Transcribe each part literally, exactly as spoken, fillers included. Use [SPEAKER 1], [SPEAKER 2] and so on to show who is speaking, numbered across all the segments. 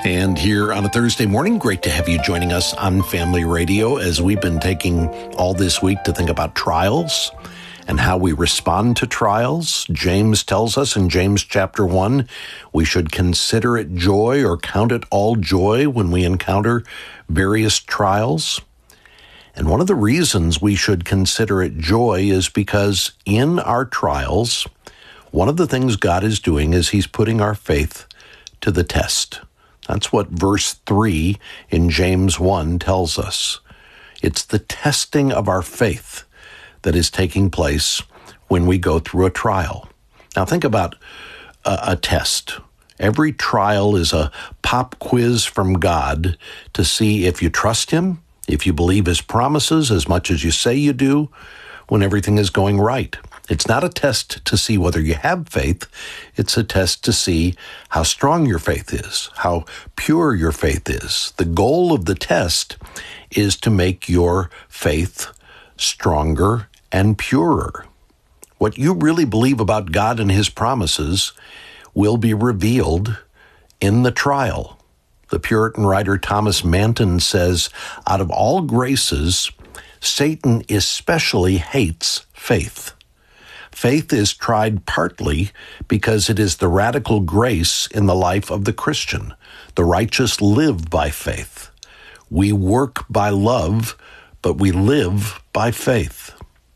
[SPEAKER 1] And here on a Thursday morning, great to have you joining us on Family Radio as we've been taking all this week to think about trials and how we respond to trials. James tells us in James chapter one, we should consider it joy or count it all joy when we encounter various trials. And one of the reasons we should consider it joy is because in our trials, one of the things God is doing is he's putting our faith to the test. That's what verse three in James one tells us. It's the testing of our faith that is taking place when we go through a trial. Now think about a, a test. Every trial is a pop quiz from God to see if you trust him, if you believe his promises as much as you say you do, when everything is going right. It's not a test to see whether you have faith. It's a test to see how strong your faith is, how pure your faith is. The goal of the test is to make your faith stronger and purer. What you really believe about God and his promises will be revealed in the trial. The Puritan writer Thomas Manton says, out of all graces, Satan especially hates faith. Faith is tried partly because it is the radical grace in the life of the Christian. The righteous live by faith. We work by love, but we live by faith.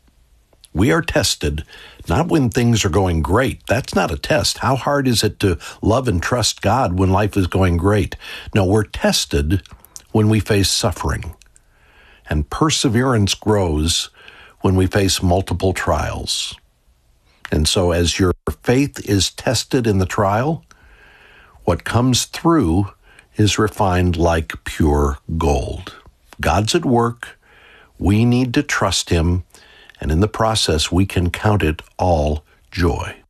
[SPEAKER 1] We are tested not when things are going great. That's not a test. How hard is it to love and trust God when life is going great? No, we're tested when we face suffering. And perseverance grows when we face multiple trials. And so as your faith is tested in the trial, what comes through is refined like pure gold. God's at work. We need to trust him. And in the process, we can count it all joy.